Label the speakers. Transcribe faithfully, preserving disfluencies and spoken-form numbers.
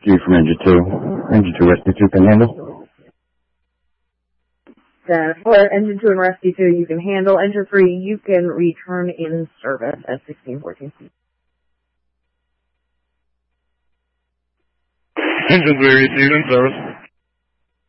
Speaker 1: Rescue from engine two. Engine two, rescue two can handle.
Speaker 2: Then for engine two and rescue two, you can handle. Engine three, you can return in service at sixteen fourteen.
Speaker 3: Engine three received in service.